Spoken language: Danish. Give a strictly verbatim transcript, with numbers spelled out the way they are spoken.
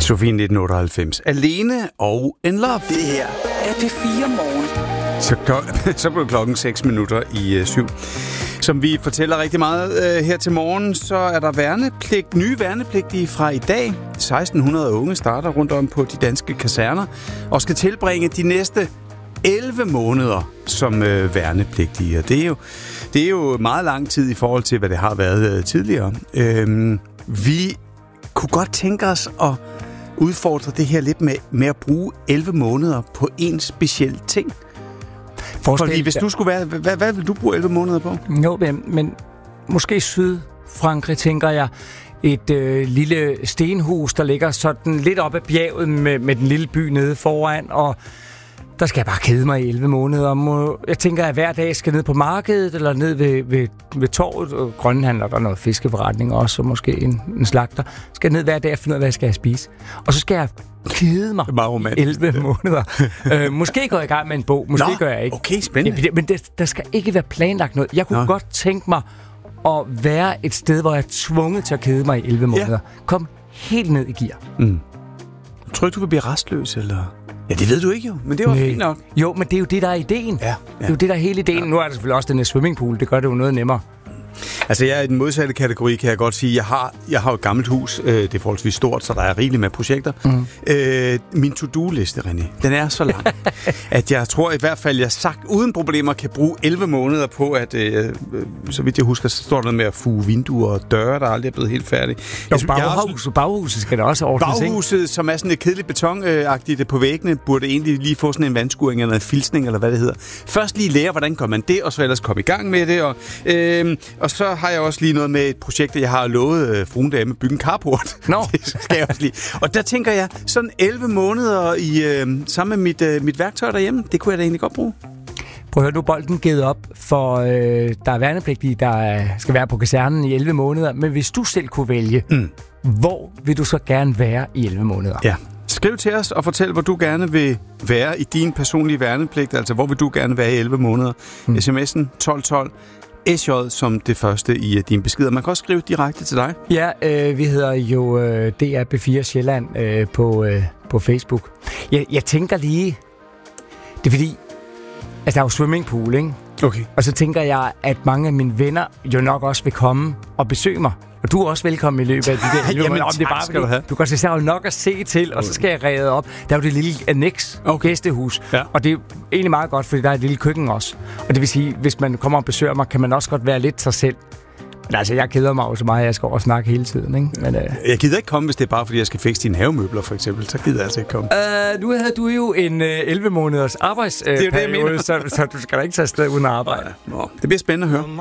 Sofie nitten otteoghalvfems. Alene og en love. Det her er P fire Morgen. Så, så blev klokken seks minutter i øh, syv. Som vi fortæller rigtig meget øh, her til morgen, så er der værnepligt, nye værnepligtige fra i dag. seksten hundrede unge starter rundt om på de danske kaserner og skal tilbringe de næste elleve måneder som øh, værnepligtige. Det er, jo, det er jo meget lang tid i forhold til, hvad det har været øh, tidligere. Øhm, vi kunne godt tænke os at udfordre det her lidt med, med at bruge elleve måneder på en speciel ting. Fordi hvis du skulle være, hvad, hvad vil du bruge elleve måneder på? Jo, men, men måske Sydfrankrig, tænker jeg. Et øh, lille stenhus, der ligger sådan lidt op ad bjerget med, med den lille by nede foran, og der skal jeg bare kede mig i elleve måneder. Jeg tænker, at hver dag skal ned på markedet, eller ned ved, ved, ved torvet, og grønhandler, der er noget fiskeforretning også, og måske en, en slagter. Skal jeg ned hver dag og finde ud af, hvad jeg skal have spise. Og så skal jeg kede mig i elleve måneder. øh, måske går jeg i gang med en bog, måske Nå, gør jeg ikke. Okay, spændende. Men det, der skal ikke være planlagt noget. Jeg kunne Nå. godt tænke mig at være et sted, hvor jeg er tvunget til at kede mig i elleve måneder. Ja. Kom helt ned i gear. Mm. Tror du ikke, du vil blive rastløs, eller? Ja, det ved du ikke jo, men det er jo fint nok. Jo, men det er jo det, der er ideen. Ja, ja. Det er jo det, der er hele ideen. Ja. Nu er der selvfølgelig også den her swimmingpool. Det gør det jo noget nemmere. Altså, jeg er i den modsatte kategori, kan jeg godt sige. Jeg har, jeg har et gammelt hus. Øh, det er forholdsvis stort, så der er rigeligt med projekter. Mm. Øh, min to-do-liste, René, den er så lang, at jeg tror i hvert fald, jeg sagt uden problemer kan bruge elleve måneder på, at øh, så vidt jeg husker, så står der noget med at fuge vinduer og døre, der aldrig er blevet helt færdige. Jo, baghus, baghuset skal der også ordnes, ikke? Baghuset, som er sådan et kedeligt betonagtigt på væggene, burde egentlig lige få sådan en vandskuring eller en filsning, eller hvad det hedder. Først lige lære, hvordan gør man det, og så ellers komme i gang med det, og, øh, og så har jeg også lige noget med et projekt, jeg har lovet øh, fruen dame at bygge en carport. No. Det skal jeg også lige. Og der tænker jeg, sådan elleve måneder i, øh, sammen med mit, øh, mit værktøj derhjemme, det kunne jeg da egentlig godt bruge. Prøv at høre, nu bolden givet op, for øh, der er værnepligtige, der skal være på kasernen i elleve måneder. Men hvis du selv kunne vælge, mm. hvor vil du så gerne være i elleve måneder? Ja. Skriv til os og fortæl, hvor du gerne vil være i din personlige værnepligt. Altså, hvor vil du gerne være i elleve måneder? Mm. sms'en tolv tolv. S J som det første i uh, dine beskeder. Man kan også skrive direkte til dig. Ja, øh, vi hedder jo øh, D R P fire Sjælland øh, på, øh, på Facebook. Jeg, jeg tænker lige, det er fordi, altså der er jo swimmingpool, ikke? Okay. Og så tænker jeg, at mange af mine venner jo nok også vil komme og besøge mig. Og du er også velkommen i løbet af de der. Jamen, om det er bare, skal du have. Du kan se, at jo nok at se til, og så skal jeg redde op. Der er jo det lille annex, okay. Gæstehus. Ja. Og det er egentlig meget godt, fordi der er et lille køkken også. Og det vil sige, hvis man kommer og besøger mig, kan man også godt være lidt sig selv. Men altså, jeg keder mig jo så meget, at jeg skal over og snakke hele tiden, ikke? Men, øh... jeg gider ikke komme, hvis det er bare, fordi jeg skal fikse dine havemøbler, for eksempel. Så gider jeg altså ikke komme. Uh, nu havde du jo en uh, elleve måneders arbejdsperiode, uh, det er jo det, jeg mener. så, så du skal da ikke tage afsted uden at arbejde. Nå, det bliver spændende at høre.